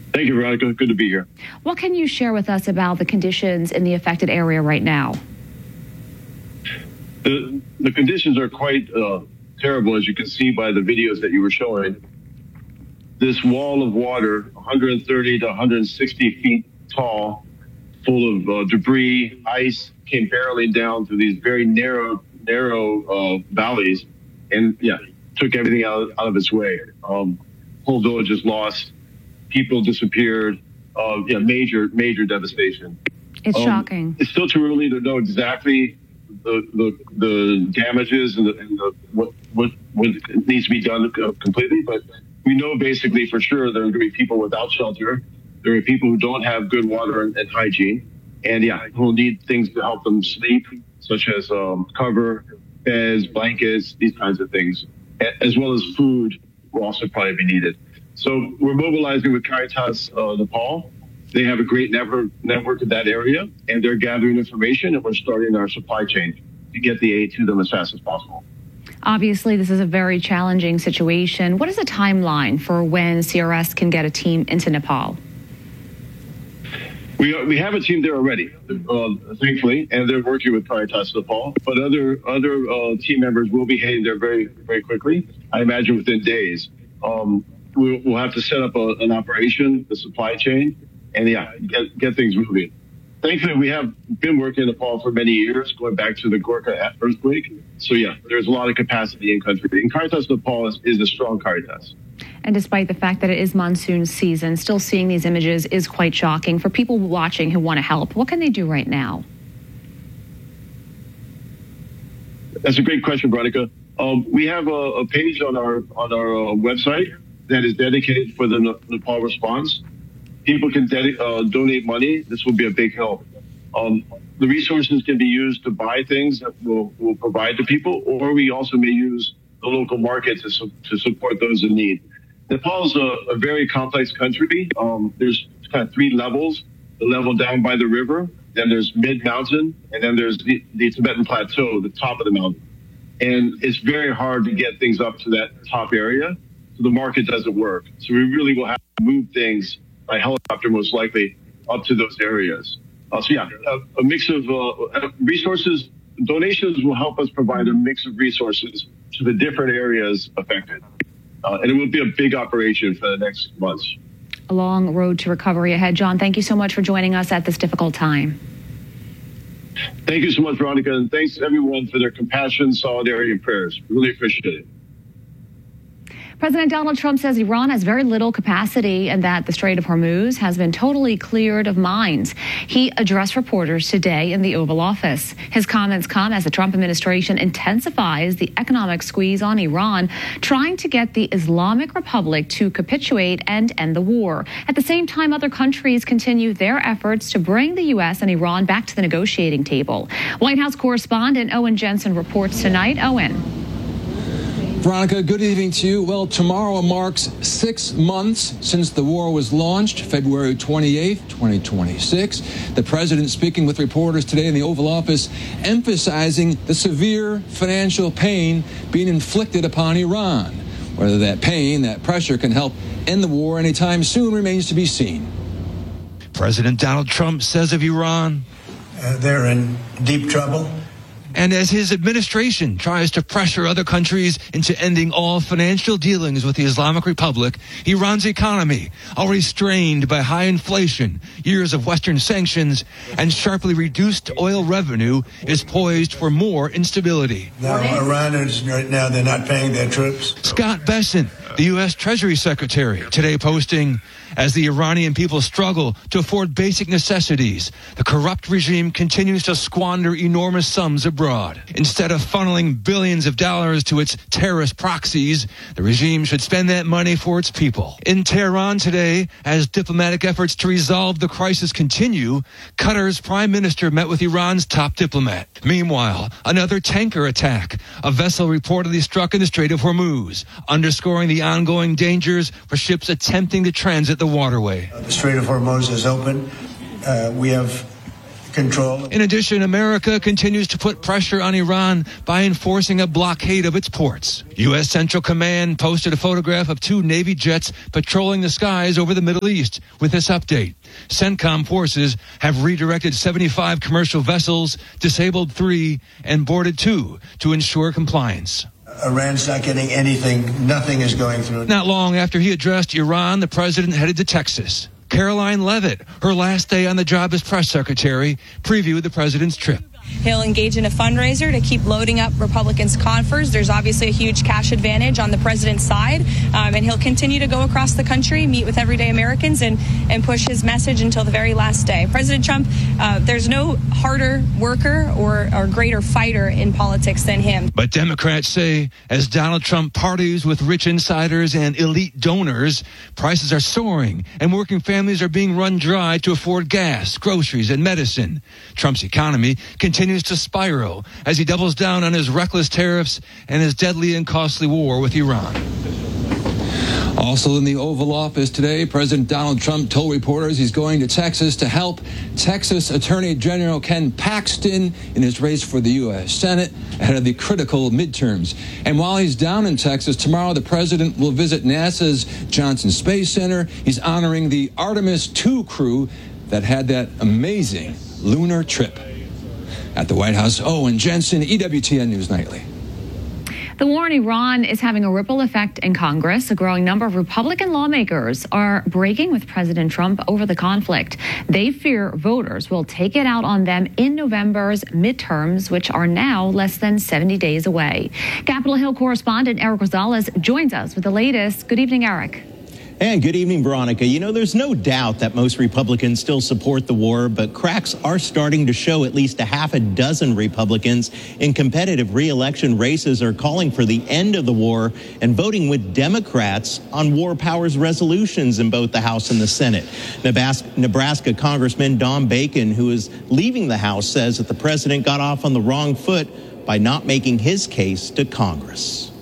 Thank you, Veronica. Good to be here. What can you share with us about the conditions in the affected area right now? The conditions are quite terrible, as you can see by the videos that you were showing. This wall of water, 130 to 160 feet tall, full of debris, ice, came barreling down through these very narrow valleys, and took everything out of its way. Whole villages lost, people disappeared. Major devastation. It's shocking. It's still too early to know exactly the damages and what needs to be done completely, but we know basically for sure there are going to be people without shelter. There are people who don't have good water and hygiene, and who will need things to help them sleep, such as cover, beds, blankets, these kinds of things, as well as food will also probably be needed. So we're mobilizing with Caritas Nepal. They have a great network in that area, and they're gathering information, and we're starting our supply chain to get the aid to them as fast as possible. Obviously, this is a very challenging situation. What is the timeline for when CRS can get a team into Nepal? We have a team there already, thankfully, and they're working with Caritas Nepal. But other team members will be heading there very, very quickly. I imagine within days. We'll have to set up an operation, the supply chain, and get things moving. Thankfully, we have been working in Nepal for many years, going back to the Gorkha earthquake. So there's a lot of capacity in country. And Caritas Nepal is a strong Caritas. And despite the fact that it is monsoon season, still seeing these images is quite shocking. For people watching who want to help, what can they do right now? That's a great question, Veronica. We have a page on our website that is dedicated for the Nepal response. People can donate money. This will be a big help. The resources can be used to buy things that we'll provide to people, or we also may use the local market to support those in need. Nepal is a very complex country. There's kind of three levels: the level down by the river, then there's mid-mountain, and then there's the Tibetan Plateau, the top of the mountain. And it's very hard to get things up to that top area, so the market doesn't work. So we really will have to move things by helicopter, most likely, up to those areas. A mix of resources. Donations will help us provide a mix of resources to the different areas affected. And it will be a big operation for the next months. A long road to recovery ahead. John, thank you so much for joining us at this difficult time. Thank you so much, Veronica, and thanks everyone for their compassion, solidarity, and prayers. Really appreciate it. President Donald Trump says Iran has very little capacity and that the Strait of Hormuz has been totally cleared of mines. He addressed reporters today in the Oval Office. His comments come as the Trump administration intensifies the economic squeeze on Iran, trying to get the Islamic Republic to capitulate and end the war. At the same time, other countries continue their efforts to bring the U.S. and Iran back to the negotiating table. White House correspondent Owen Jensen reports tonight. Owen. Veronica, good evening to you. Well, tomorrow marks 6 months since the war was launched, February 28th, 2026. The president speaking with reporters today in the Oval Office, emphasizing the severe financial pain being inflicted upon Iran. Whether that pain, that pressure can help end the war anytime soon remains to be seen. President Donald Trump says of Iran, they're in deep trouble. And as his administration tries to pressure other countries into ending all financial dealings with the Islamic Republic, Iran's economy, already strained by high inflation, years of Western sanctions, and sharply reduced oil revenue, is poised for more instability. Now, Iran is right now, they're not paying their troops. Scott Bessent, the U.S. Treasury Secretary, today posting, as the Iranian people struggle to afford basic necessities, the corrupt regime continues to squander enormous sums abroad. Instead of funneling billions of dollars to its terrorist proxies, the regime should spend that money for its people. In Tehran today, as diplomatic efforts to resolve the crisis continue, Qatar's prime minister met with Iran's top diplomat. Meanwhile, another tanker attack, a vessel reportedly struck in the Strait of Hormuz, underscoring the ongoing dangers for ships attempting to transit the waterway. The Strait of Hormuz is open. We have control. In addition, America continues to put pressure on Iran by enforcing a blockade of its ports. U.S. Central Command posted a photograph of 2 Navy jets patrolling the skies over the Middle East. With this update, CENTCOM forces have redirected 75 commercial vessels, disabled 3, and boarded 2 to ensure compliance. Iran's not getting anything. Nothing is going through. Not long after he addressed Iran, the president headed to Texas. Caroline Leavitt, her last day on the job as press secretary, previewed the president's trip. He'll engage in a fundraiser to keep loading up Republicans' coffers. There's obviously a huge cash advantage on the president's side, and he'll continue to go across the country, meet with everyday Americans, and push his message until the very last day. President Trump, there's no harder worker or greater fighter in politics than him. But Democrats say as Donald Trump parties with rich insiders and elite donors, prices are soaring and working families are being run dry to afford gas, groceries, and medicine. Trump's economy continues to spiral as he doubles down on his reckless tariffs and his deadly and costly war with Iran. Also in the Oval Office today, President Donald Trump told reporters he's going to Texas to help Texas Attorney General Ken Paxton in his race for the U.S. Senate ahead of the critical midterms. And while he's down in Texas, tomorrow the president will visit NASA's Johnson Space Center. He's honoring the Artemis II crew that had that amazing lunar trip. At the White House, Owen Jensen, EWTN News Nightly. The war in Iran is having a ripple effect in Congress. A growing number of Republican lawmakers are breaking with President Trump over the conflict. They fear voters will take it out on them in November's midterms, which are now less than 70 days away. Capitol Hill correspondent Eric Rosales joins us with the latest. Good evening, Eric. And good evening, Veronica. You know, there's no doubt that most Republicans still support the war, but cracks are starting to show. At least a half a dozen Republicans in competitive re-election races are calling for the end of the war and voting with Democrats on war powers resolutions in both the House and the Senate. Nebraska Congressman Don Bacon, who is leaving the House, says that the president got off on the wrong foot by not making his case to Congress.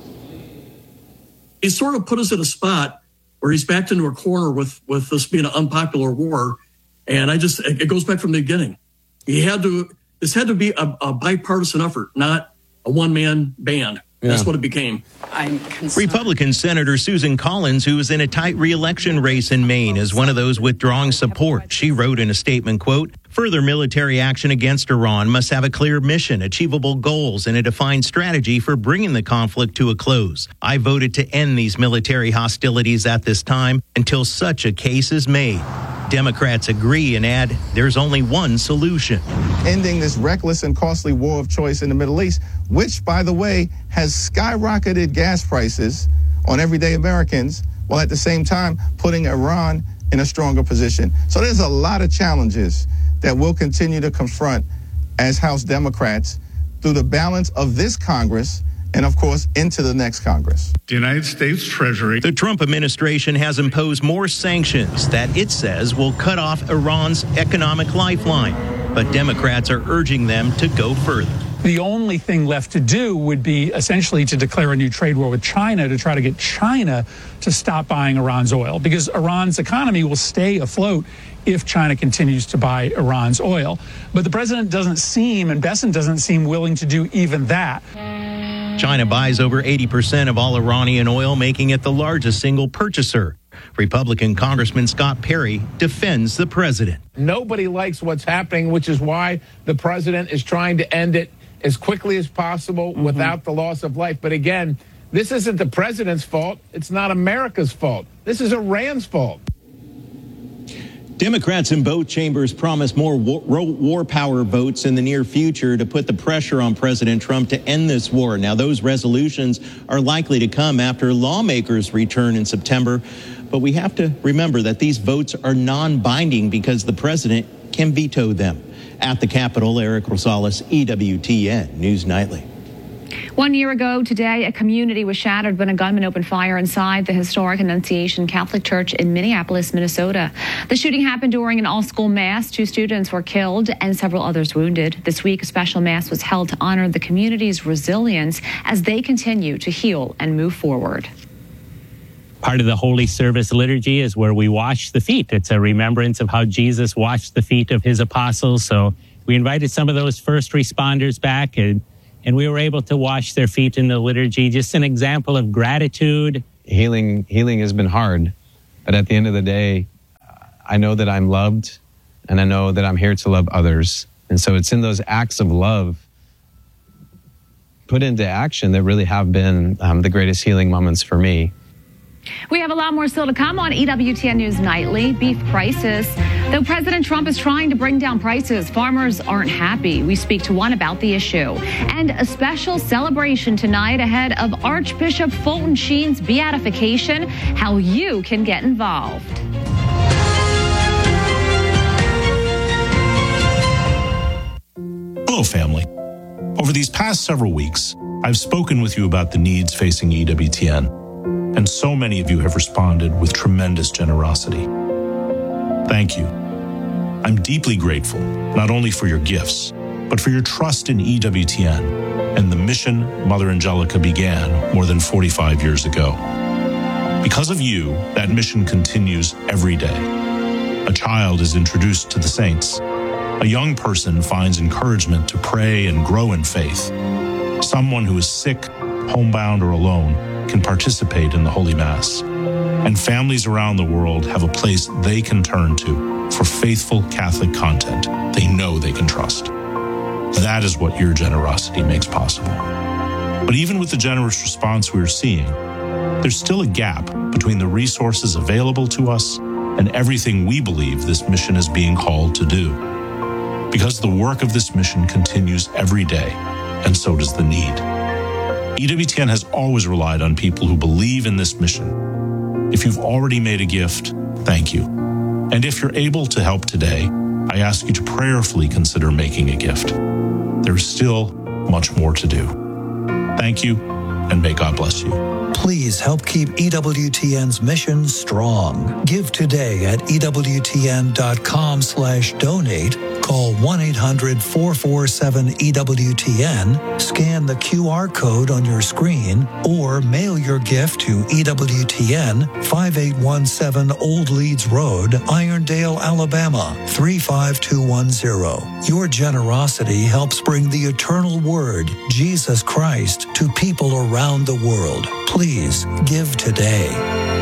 He sort of put us in a spot where he's backed into a corner with this being an unpopular war. And it goes back from the beginning. This had to be a bipartisan effort, not a one-man band. Yeah. That's what it became. Republican Senator Susan Collins, who was in a tight re-election race in Maine, is one of those withdrawing support. She wrote in a statement, quote, "Further military action against Iran must have a clear mission, achievable goals, and a defined strategy for bringing the conflict to a close. I voted to end these military hostilities at this time until such a case is made." Democrats agree and add there's only one solution. Ending this reckless and costly war of choice in the Middle East, which, by the way, has skyrocketed gas prices on everyday Americans, while at the same time putting Iran in a stronger position. So there's a lot of challenges that we'll continue to confront as House Democrats through the balance of this Congress and, of course, into the next Congress. The United States Treasury. The Trump administration has imposed more sanctions that it says will cut off Iran's economic lifeline. But Democrats are urging them to go further. The only thing left to do would be essentially to declare a new trade war with China to try to get China to stop buying Iran's oil, because Iran's economy will stay afloat if China continues to buy Iran's oil. But the president doesn't seem, and Bessent doesn't seem willing to do even that. China buys over 80% of all Iranian oil, making it the largest single purchaser. Republican Congressman Scott Perry defends the president. Nobody likes what's happening, which is why the president is trying to end it as quickly as possible without the loss of life. But again, this isn't the president's fault. It's not America's fault. This is Iran's fault. Democrats in both chambers promise more war power votes in the near future to put the pressure on President Trump to end this war. Now, those resolutions are likely to come after lawmakers return in September. But we have to remember that these votes are non-binding because the president can veto them. At the Capitol, Eric Rosales, EWTN News Nightly. 1 year ago today, a community was shattered when a gunman opened fire inside the historic Annunciation Catholic Church in Minneapolis, Minnesota. The shooting happened during an all-school mass. 2 students were killed and several others wounded. This week, a special mass was held to honor the community's resilience as they continue to heal and move forward. Part of the Holy Service liturgy is where we wash the feet. It's a remembrance of how Jesus washed the feet of his apostles. So We invited some of those first responders back, and we were able to wash their feet in the liturgy. Just an example of gratitude. Healing has been hard, but at the end of the day, I know that I'm loved, and I know that I'm here to love others. And so it's in those acts of love put into action that really have been the greatest healing moments for me. We have a lot more still to come on EWTN News Nightly. Beef prices. Though President Trump is trying to bring down prices, farmers aren't happy. We speak to one about the issue. And a special celebration tonight ahead of Archbishop Fulton Sheen's beatification, how you can get involved. Hello, family. Over these past several weeks, I've spoken with you about the needs facing EWTN, and so many of you have responded with tremendous generosity. Thank you. I'm deeply grateful, not only for your gifts, but for your trust in EWTN and the mission Mother Angelica began more than 45 years ago. Because of you, that mission continues every day. A child is introduced to the saints. A young person finds encouragement to pray and grow in faith. Someone who is sick, homebound, or alone can participate in the Holy Mass. And families around the world have a place they can turn to for faithful Catholic content they know they can trust. That is what your generosity makes possible. But even with the generous response we are seeing, there's still a gap between the resources available to us and everything we believe this mission is being called to do. Because the work of this mission continues every day, and so does the need. EWTN has always relied on people who believe in this mission. If you've already made a gift, thank you. And if you're able to help today, I ask you to prayerfully consider making a gift. There is still much more to do. Thank you, and may God bless you. Please help keep EWTN's mission strong. Give today at EWTN.com/donate. Call 1-800-447-EWTN, scan the QR code on your screen, or mail your gift to EWTN, 5817 Old Leeds Road, Irondale, Alabama, 35210. Your generosity helps bring the eternal word, Jesus Christ, to people around the world. Please give today.